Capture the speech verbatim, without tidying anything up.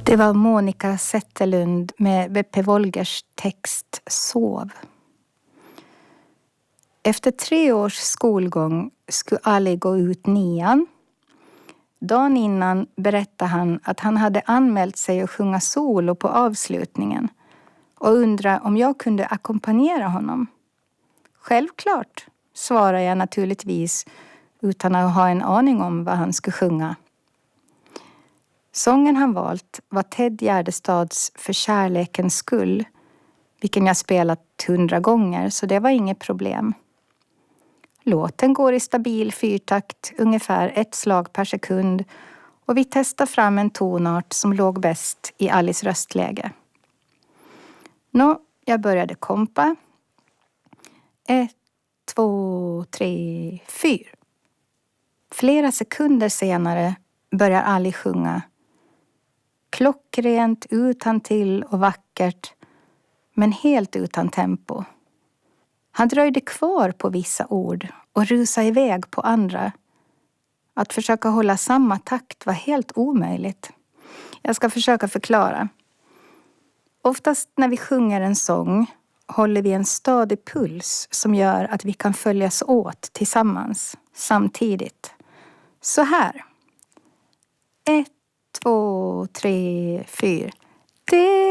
Det var Monica Zetterlund med Beppe Wolgers text Sov. Efter tre års skolgång skulle Ali gå ut nian. Dagen innan berättade han att han hade anmält sig att sjunga solo på avslutningen och undrade om jag kunde ackompanjera honom. Självklart, svarade jag naturligtvis utan att ha en aning om vad han skulle sjunga. Sången han valt var Ted Gärdestads För kärlekens skull, vilken jag spelat hundra gånger, så det var inget problem. Låten går i stabil fyrtakt, ungefär ett slag per sekund, och vi testade fram en tonart som låg bäst i Alice röstläge. Nå, jag började kompa. Ett, två, tre, fyr. Flera sekunder senare börjar Ali sjunga. Klockrent, utan till och vackert, men helt utan tempo. Han dröjde kvar på vissa ord och rusade iväg på andra. Att försöka hålla samma takt var helt omöjligt. Jag ska försöka förklara. Oftast när vi sjunger en sång håller vi en stadig puls som gör att vi kan följas åt tillsammans, samtidigt. Så här. Ett, två, tre, fyra. Det